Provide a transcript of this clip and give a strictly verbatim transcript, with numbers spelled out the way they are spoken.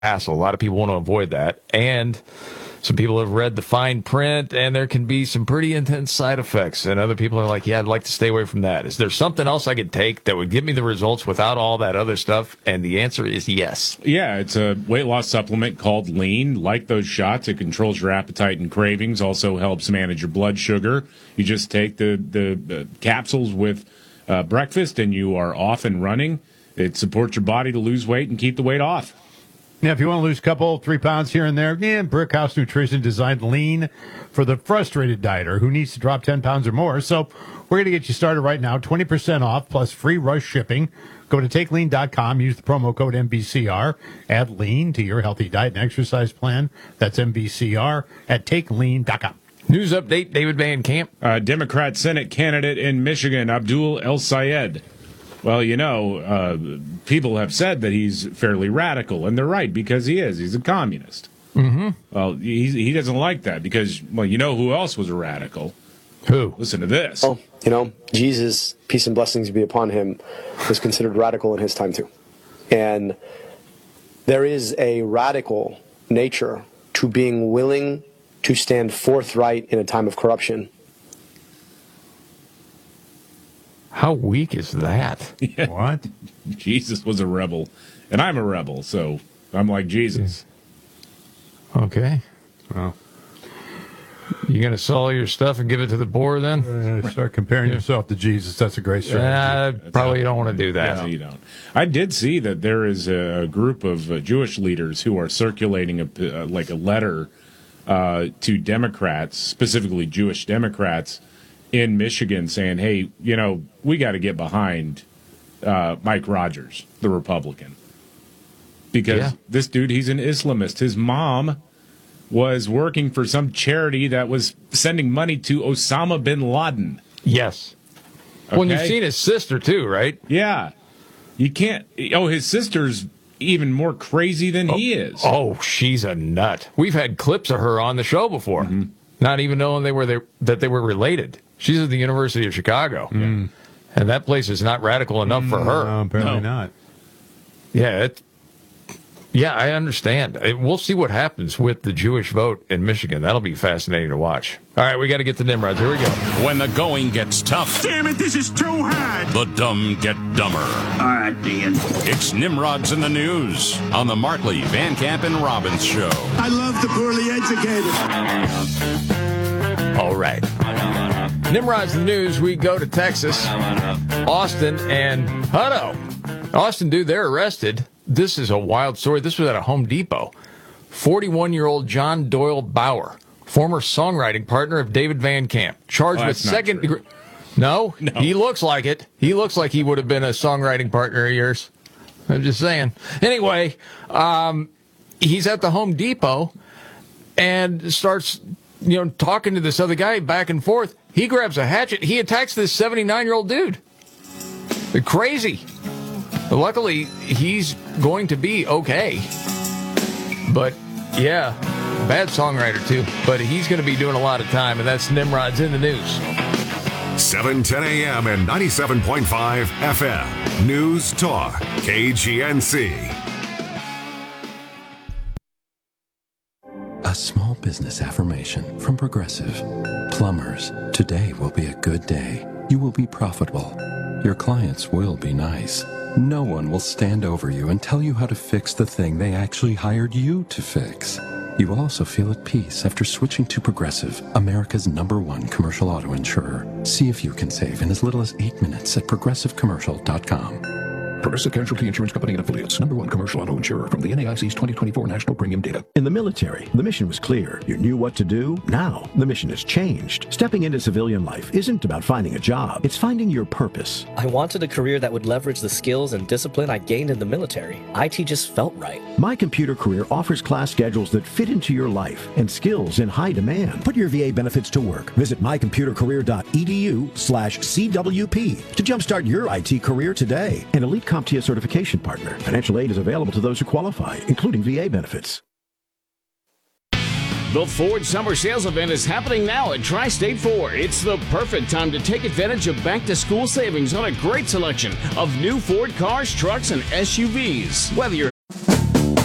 hassle. A lot of people want to avoid that. And some people have read the fine print, and there can be some pretty intense side effects. And other people are like, yeah, I'd like to stay away from that. Is there something else I could take that would give me the results without all that other stuff? And the answer is yes. Yeah, it's a weight loss supplement called Lean. Like those shots, it controls your appetite and cravings, also helps manage your blood sugar. You just take the, the, the capsules with uh, breakfast, and you are off and running. It supports your body to lose weight and keep the weight off. Now, if you want to lose a couple, three pounds here and there, yeah, Brickhouse Nutrition designed Lean for the frustrated dieter who needs to drop ten pounds or more. So we're going to get you started right now, twenty percent off plus free rush shipping. Go to take lean dot com, use the promo code M B C R, add Lean to your healthy diet and exercise plan. That's M B C R at take lean dot com. News update, David Van Camp. Uh, Democrat Senate candidate in Michigan, Abdul El-Sayed. Well, you know, uh, people have said that he's fairly radical, and they're right, because he is. He's a communist. Mm-hmm. Well, he, he doesn't like that because, well, you know who else was a radical? Who? Listen to this. Oh, you know, Jesus, peace and blessings be upon him, was considered radical in his time, too. And there is a radical nature to being willing to stand forthright in a time of corruption. How weak is that? Yeah. What? Jesus was a rebel, and I'm a rebel, so I'm like Jesus. Okay. Well, You going to sell all your stuff and give it to the poor then? uh, start comparing yourself to Jesus. That's a great strategy. Uh, probably you don't want to do that. No, you don't. I did see that there is a group of uh, Jewish leaders who are circulating a, uh, like a letter uh, to Democrats, specifically Jewish Democrats, in Michigan saying, hey, you know, we got to get behind uh, Mike Rogers, the Republican. Because Yeah. this dude, he's an Islamist. His mom was working for some charity that was sending money to Osama bin Laden. Yes. Well, you've Okay? seen his sister too, right? Yeah. You can't. Oh, his sister's even more crazy than he is. Oh, she's a nut. We've had clips of her on the show before, Mm-hmm. not even knowing they were there, that they were related. She's at the University of Chicago, and that place is not radical enough for her. No, apparently No. not. Yeah, it, yeah, I understand. Uh, We'll see what happens with the Jewish vote in Michigan. That'll be fascinating to watch. All right, we got to get to Nimrods. Here we go. When the going gets tough, Damn it, this is too hard. the dumb get dumber. All right, Dean. It's Nimrods in the News on the Markley, Van Camp, and Robbins Show. I love the poorly educated. All right. Nimrod's the news. We go to Texas, Austin, and Hutto. Austin, dude, they're arrested. This is a wild story. This was at a Home Depot. forty-one-year-old John Doyle Bauer, former songwriting partner of David Van Camp, charged Oh, with that's not second true. degree. No, No. he looks like it. He looks like he would have been a songwriting partner of yours. I'm just saying. Anyway, um, he's at the Home Depot and starts, you know, talking to this other guy back and forth. He grabs a hatchet. He attacks this seventy-nine-year-old dude. They're crazy. Luckily, he's going to be okay. But, yeah, bad songwriter, too. But he's going to be doing a lot of time, and that's Nimrod's in the News. seven ten a.m. and ninety-seven point five F M. News Talk, K G N C. A small business affirmation from Progressive. Plumbers, today will be a good day. You will be profitable. Your clients will be nice. No one will stand over you and tell you how to fix the thing they actually hired you to fix. You will also feel at peace after switching to Progressive, America's number one commercial auto insurer. See if you can save in as little as eight minutes at progressive commercial dot com. Progressive Casualty Insurance Company and Affiliates. Number one commercial auto insurer from the N A I C's twenty twenty-four National Premium Data. In the military, the mission was clear. You knew what to do. Now, the mission has changed. Stepping into civilian life isn't about finding a job. It's finding your purpose. I wanted a career that would leverage the skills and discipline I gained in the military. I T just felt right. My Computer Career offers class schedules that fit into your life and skills in high demand. Put your V A benefits to work. Visit my computer career dot e d u slash C W P to jumpstart your I T career today. An elite CompTIA certification partner. Financial aid is available to those who qualify, including V A benefits. The Ford Summer Sales Event is happening now at Tri-State Ford. It's the perfect time to take advantage of back-to-school savings on a great selection of new Ford cars, trucks, and S U Vs. Whether you're